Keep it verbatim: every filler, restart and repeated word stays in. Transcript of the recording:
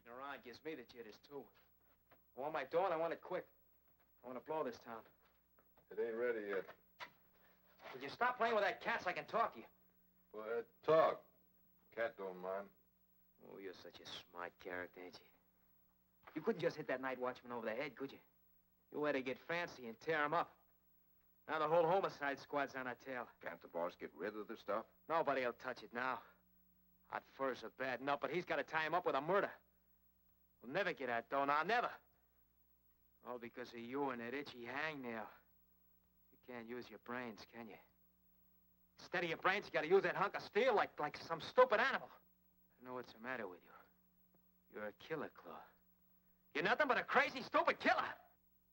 Waiting around gives me the jitters, too. I want my dough and I want it quick. I want to blow this town. It ain't ready yet. Would you stop playing with that cat so I can talk to you? Well, talk. Cat don't mind. Oh, you're such a smart character, ain't you? You couldn't just hit that night watchman over the head, could you? You had to get fancy and tear him up. Now the whole homicide squad's on our tail. Can't the boss get rid of the stuff? Nobody'll touch it now. Hot furs are bad enough, but he's got to tie him up with a murder. We'll never get that dough now, never. All because of you and that itchy hangnail. You can't use your brains, can you? Instead of your brains, you got to use that hunk of steel like, like some stupid animal. I know what's the matter with you. You're a killer, Claw. You're nothing but a crazy, stupid killer.